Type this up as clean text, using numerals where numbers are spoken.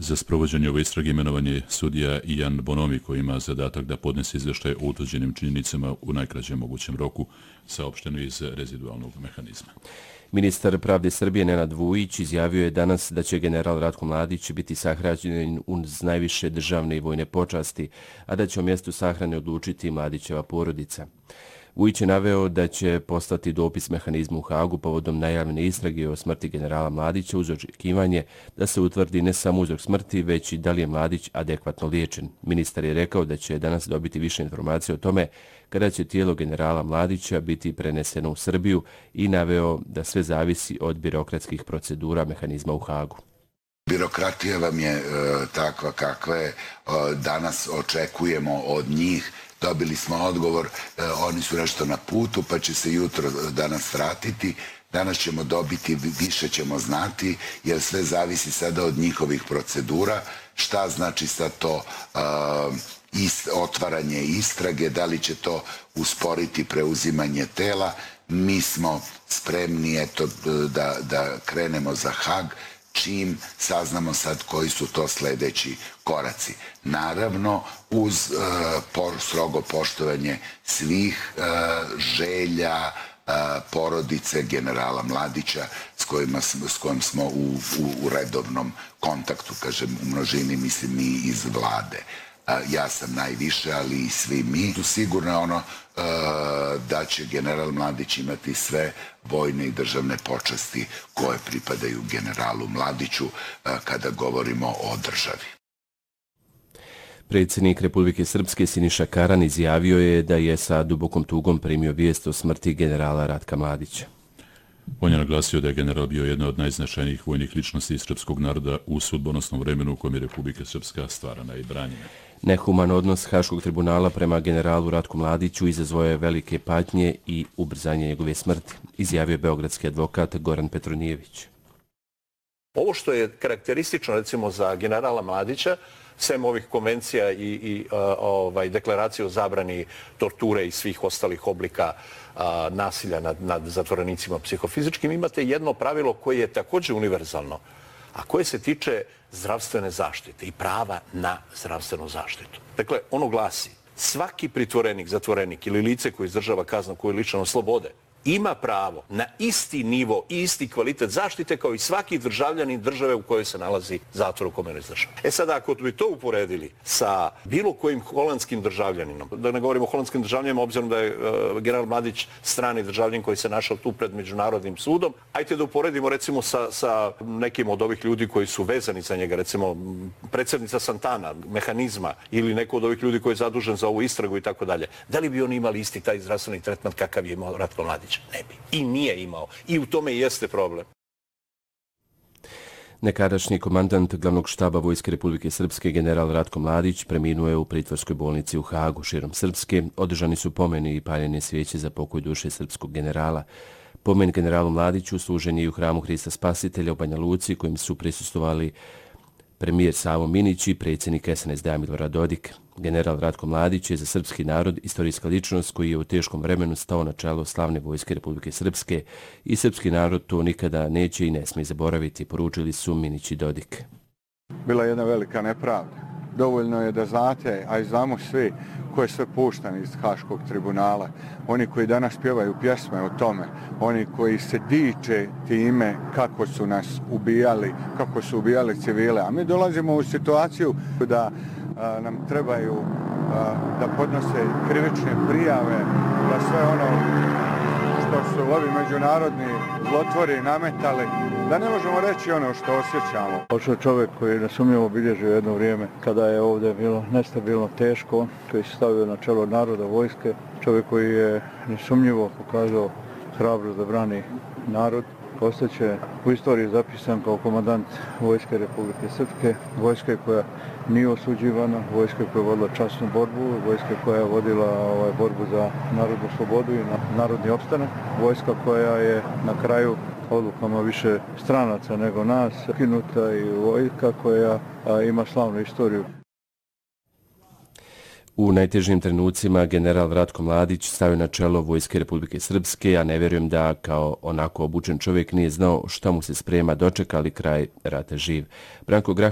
Za sprovođenje ove istrage imenovan je sudija Ian Bonomi, koji ima zadatak da podnese izvještaj o utvrđenim činjenicama u najkraćem mogućem roku, saopšteno iz rezidualnog mehanizma. Ministar pravde Srbije Nenad Vujić izjavio je danas da će general Ratko Mladić biti sahranjen uz najviše državne i vojne počasti, a da će o mjestu sahrane odlučiti Mladićeva porodica. Vujić je naveo da će poslati dopis mehanizmu u Hagu povodom najavljene istrage o smrti generala Mladića uz očekivanje da se utvrdi ne samo uzrok smrti, već i da li je Mladić adekvatno liječen. Ministar je rekao da će danas dobiti više informacije o tome kada će tijelo generala Mladića biti preneseno u Srbiju i naveo da sve zavisi od birokratskih procedura mehanizma u Hagu. Birokratija vam je takva kakva je, danas očekujemo od njih. Dobili smo odgovor, oni su nešto na putu pa će se jutro danas vratiti. Danas ćemo dobiti, više ćemo znati, jer sve zavisi sada od njihovih procedura. Šta znači sad to otvaranje istrage, da li će to usporiti preuzimanje tela. Mi smo spremni da krenemo za Hag, čim saznamo sad koji su to sljedeći koraci. Naravno, uz strogo poštovanje svih želja porodice generala Mladića s kojim smo u redovnom kontaktu, kažem u množini, mislim mi iz vlade. Ja sam najviše, ali i svi mi. Sigurno je ono da će general Mladić imati sve vojne i državne počasti koje pripadaju generalu Mladiću kada govorimo o državi. Predsjednik Republike Srpske Siniša Karan izjavio je da je sa dubokom tugom primio vijest o smrti generala Ratka Mladića. On je naglasio da je general bio jedna od najznačajnijih vojnih ličnosti srpskog naroda u sudbonosnom vremenu u kojem je Republika Srpska stvarana i branjena. Nehuman odnos Haškog tribunala prema generalu Ratku Mladiću izazvao je velike patnje i ubrzanje njegove smrti, izjavio je beogradski advokat Goran Petronijević. Ovo što je karakteristično recimo za generala Mladića, sem ovih konvencija i deklaracije o zabrani torture i svih ostalih oblika nasilja nad zatvorenicima psihofizičkim, imate jedno pravilo koje je također univerzalno, a koje se tiče zdravstvene zaštite i prava na zdravstvenu zaštitu. Dakle, ono glasi, svaki pritvorenik, zatvorenik ili lice koji izdržava kaznu koju je lišeno slobode ima pravo na isti nivo i isti kvalitet zaštite kao i svaki državljanin države u kojoj se nalazi zatvor u kome je izdržava. Sada, ako bi to uporedili sa bilo kojim holandskim državljaninom, da ne govorimo o holandskim državljanima, obzirom da je general Mladić strani državljanin koji se našao tu pred Međunarodnim sudom, ajte da uporedimo recimo sa nekim od ovih ljudi koji su vezani za njega, recimo predsjednica Santana, mehanizma ili neko od ovih ljudi koji je zadužen za ovu istragu i tako dalje. Da li bi oni imali isti taj zdravstveni tretman kakav je imao Ratko Mladić? Ne bi. I nije imao. I u tome jeste problem. Nekadašnji komandant glavnog štaba Vojske Republike Srpske general Ratko Mladić preminuo je u pritvorskoj bolnici u Hagu širom Srpske. Održani su pomeni i paljene svijeće za pokoj duše srpskog generala. Pomen generalu Mladiću služen je i u hramu Hrista Spasitelja u Banja Luci, kojim su prisustvovali premijer Savo Minić i predsjednik SNSD Milorad Dodik. General Ratko Mladić je za srpski narod istorijska ličnost koji je u teškom vremenu stao na čelo slavne Vojske Republike Srpske i srpski narod to nikada neće i ne smije zaboraviti, poručili su Minić i Dodik. Bila je jedna velika nepravda. Dovoljno je da znate, a i znamo svi ko je sve puštan iz Haškog tribunala. Oni koji danas pjevaju pjesme o tome, oni koji se diče time kako su nas ubijali, kako su ubijali civile. A mi dolazimo u situaciju da nam trebaju da podnose krivične prijave da sve ono što su ovi međunarodni zlotvori nametali, da ne možemo reći ono što osjećamo. Očeo čovjek koji je nesumnjivo obilježio jedno vrijeme kada je ovdje bilo nestabilno teško, koji se stavio na čelo naroda vojske, čovjek koji je nesumnjivo pokazao hrabrost da brani narod, ostaće u istoriji zapisan kao komandant Vojske Republike Srpske, vojske koja nije osuđivana, vojske koja je vodila časnu borbu, vojske koja je vodila borbu za narodnu slobodu i narodni opstanak, vojska koja je na kraju odlukama više stranaca nego nas ukinuta i vojska koja ima slavnu istoriju. U najtežim trenucima general Ratko Mladić stavio na čelo Vojske Republike Srpske, a ne vjerujem da kao onako obučen čovjek nije znao šta mu se sprema, dočekali kraj rata živ. Branko